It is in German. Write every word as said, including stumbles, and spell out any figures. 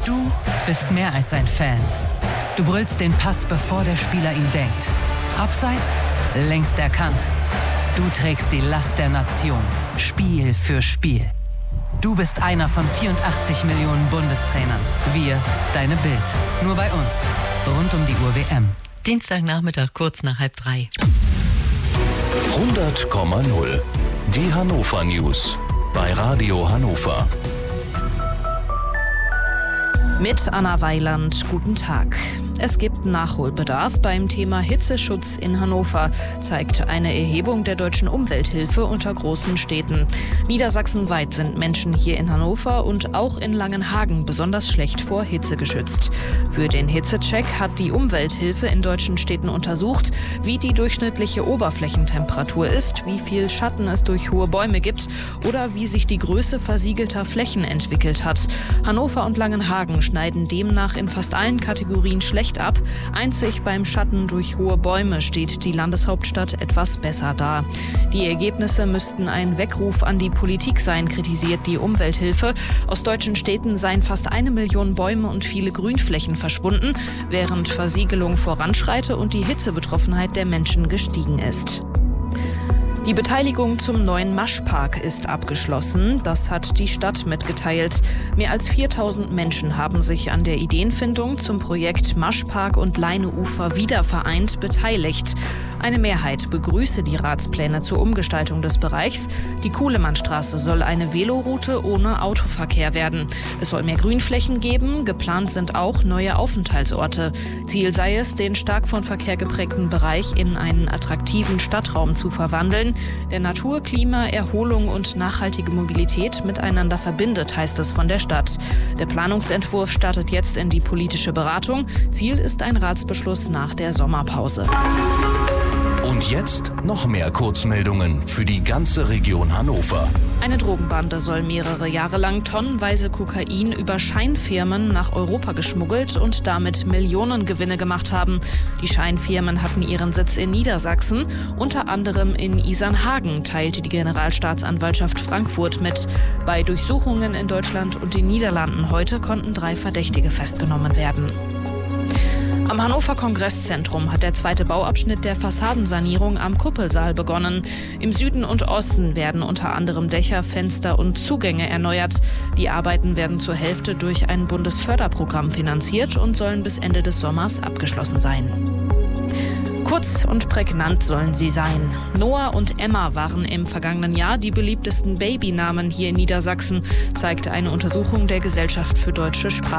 Du bist mehr als ein Fan. Du brüllst den Pass, bevor der Spieler ihn denkt. Abseits, längst erkannt. Du trägst die Last der Nation, Spiel für Spiel. Du bist einer von vierundachtzig Millionen Bundestrainern. Wir, deine Bild. Nur bei uns. Rund um die Uhr W M. Dienstagnachmittag, kurz nach halb drei. hundert Komma null. Die Hannover News. Bei Radio Hannover. Mit Anna Weiland, guten Tag. Es gibt Nachholbedarf beim Thema Hitzeschutz in Hannover, zeigt eine Erhebung der Deutschen Umwelthilfe unter großen Städten. Niedersachsenweit sind Menschen hier in Hannover und auch in Langenhagen besonders schlecht vor Hitze geschützt. Für den Hitzecheck hat die Umwelthilfe in deutschen Städten untersucht, wie die durchschnittliche Oberflächentemperatur ist, wie viel Schatten es durch hohe Bäume gibt oder wie sich die Größe versiegelter Flächen entwickelt hat. Hannover und Langenhagen schneiden demnach in fast allen Kategorien schlecht ab. Einzig beim Schatten durch hohe Bäume steht die Landeshauptstadt etwas besser da. Die Ergebnisse müssten ein Weckruf an die Politik sein, kritisiert die Umwelthilfe. Aus deutschen Städten seien fast eine Million Bäume und viele Grünflächen verschwunden, während Versiegelung voranschreite und die Hitzebetroffenheit der Menschen gestiegen ist. Die Beteiligung zum neuen Maschpark ist abgeschlossen. Das hat die Stadt mitgeteilt. Mehr als viertausend Menschen haben sich an der Ideenfindung zum Projekt Maschpark und Leineufer wiedervereint beteiligt. Eine Mehrheit begrüße die Ratspläne zur Umgestaltung des Bereichs. Die Kuhlemannstraße soll eine Veloroute ohne Autoverkehr werden. Es soll mehr Grünflächen geben. Geplant sind auch neue Aufenthaltsorte. Ziel sei es, den stark von Verkehr geprägten Bereich in einen attraktiven Stadtraum zu verwandeln, der Natur, Klima, Erholung und nachhaltige Mobilität miteinander verbindet, heißt es von der Stadt. Der Planungsentwurf startet jetzt in die politische Beratung. Ziel ist ein Ratsbeschluss nach der Sommerpause. Und jetzt noch mehr Kurzmeldungen für die ganze Region Hannover. Eine Drogenbande soll mehrere Jahre lang tonnenweise Kokain über Scheinfirmen nach Europa geschmuggelt und damit Millionengewinne gemacht haben. Die Scheinfirmen hatten ihren Sitz in Niedersachsen, unter anderem in Isernhagen, teilte die Generalstaatsanwaltschaft Frankfurt mit. Bei Durchsuchungen in Deutschland und den Niederlanden heute konnten drei Verdächtige festgenommen werden. Am Hannover Kongresszentrum hat der zweite Bauabschnitt der Fassadensanierung am Kuppelsaal begonnen. Im Süden und Osten werden unter anderem Dächer, Fenster und Zugänge erneuert. Die Arbeiten werden zur Hälfte durch ein Bundesförderprogramm finanziert und sollen bis Ende des Sommers abgeschlossen sein. Kurz und prägnant sollen sie sein. Noah und Emma waren im vergangenen Jahr die beliebtesten Babynamen hier in Niedersachsen, zeigt eine Untersuchung der Gesellschaft für deutsche Sprache.